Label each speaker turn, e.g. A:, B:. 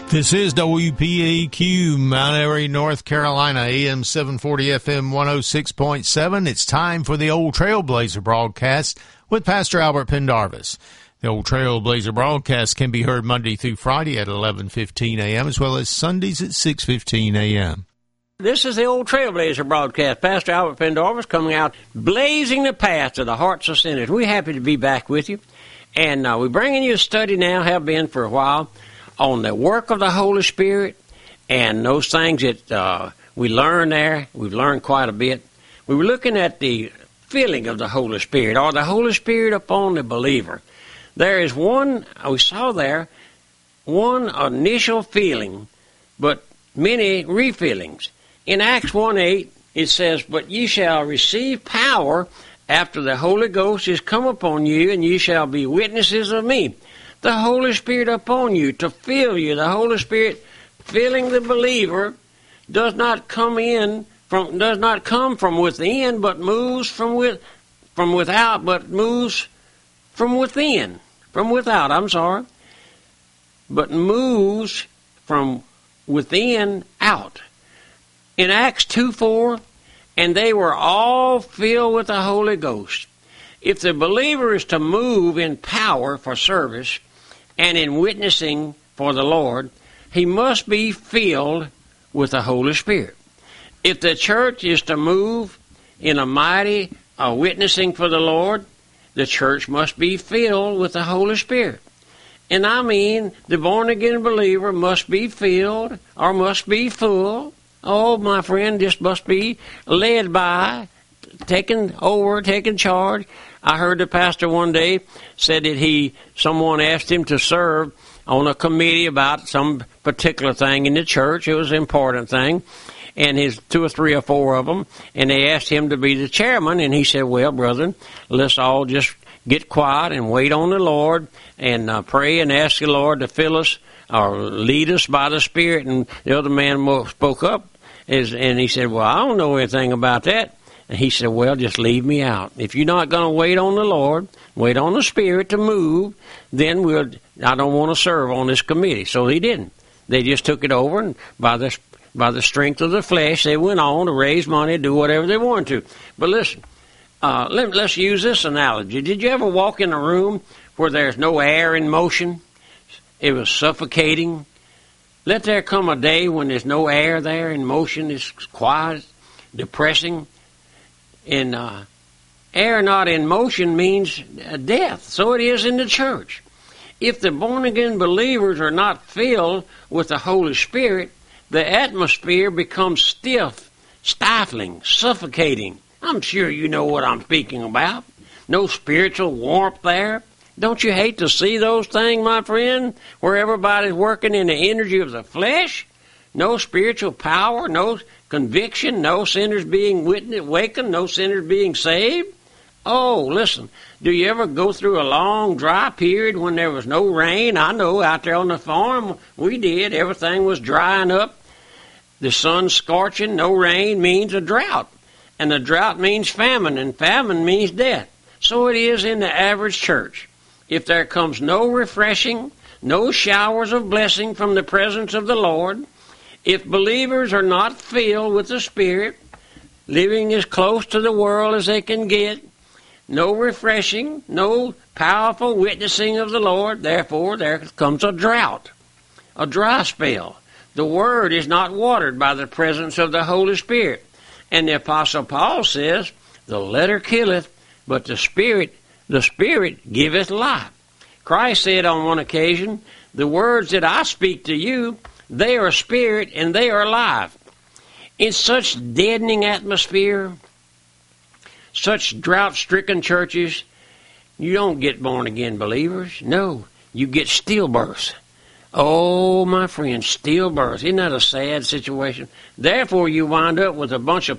A: This is WPAQ, Mount Airy, North Carolina, AM 740 FM 106.7. It's time for the Old Trailblazer broadcast with Pastor Albert Pendarvis. The Old Trailblazer broadcast can be heard Monday through Friday at 11:15 a.m. as well as Sundays at 6:15 a.m.
B: This is the Old Trailblazer broadcast. Pastor Albert Pendarvis coming out, blazing the path to the hearts of sinners. We're happy to be back with you. And we're bringing you a study now, have been for a while, on the work of the Holy Spirit and those things that we learn there. We've learned quite a bit. We were looking at the filling of the Holy Spirit, or the Holy Spirit upon the believer. There is one, we saw there, one initial feeling, but many refillings. In Acts 1:8, it says, "But ye shall receive power after the Holy Ghost is come upon you, and ye shall be witnesses of me." The Holy Spirit upon you, to fill you. The Holy Spirit filling the believer does not come from within, but moves from without, but moves from within. From without, but moves from within out. In Acts 2:4, "And they were all filled with the Holy Ghost." If the believer is to move in power for service and in witnessing for the Lord, he must be filled with the Holy Spirit. If the church is to move in a mighty witnessing for the Lord, the church must be filled with the Holy Spirit. And I mean, the born-again believer must be filled or must be full. Oh, my friend, this must be led by, taken charge. I heard the pastor one day said that someone asked him to serve on a committee about some particular thing in the church. It was an important thing. And his 2 or 3 or 4 of them, and they asked him to be the chairman, and he said, "Well, brethren, let's all just get quiet and wait on the Lord and pray and ask the Lord to fill us or lead us by the Spirit." And the other man spoke up, and he said, "Well, I don't know anything about that." And he said, "Well, just leave me out. If you're not going to wait on the Lord, wait on the Spirit to move, then I don't want to serve on this committee." So he didn't. They just took it over, and by the strength of the flesh, they went on to raise money, do whatever they wanted to. But listen, let's use this analogy. Did you ever walk in a room where there's no air in motion? It was suffocating. Let there come a day when there's no air there in motion. It's quiet, depressing. And air not in motion means death. So it is in the church. If the born-again believers are not filled with the Holy Spirit, the atmosphere becomes stiff, stifling, suffocating. I'm sure you know what I'm speaking about. No spiritual warmth there. Don't you hate to see those things, my friend, where everybody's working in the energy of the flesh? No spiritual power, no conviction, no sinners being awakened, no sinners being saved. Oh, listen, do you ever go through a long, dry period when there was no rain? I know out there on the farm we did. Everything was drying up. The sun scorching, no rain means a drought. And a drought means famine, and famine means death. So it is in the average church. If there comes no refreshing, no showers of blessing from the presence of the Lord, if believers are not filled with the Spirit, living as close to the world as they can get, no refreshing, no powerful witnessing of the Lord, therefore there comes a drought, a dry spell. The Word is not watered by the presence of the Holy Spirit. And the Apostle Paul says, "The letter killeth, but the Spirit giveth life." Christ said on one occasion, "The words that I speak to you, they are spirit and they are life." In such deadening atmosphere, such drought-stricken churches, you don't get born-again believers. No, you get stillbirths. Oh, my friend, stillbirths. Isn't that a sad situation? Therefore, you wind up with a bunch of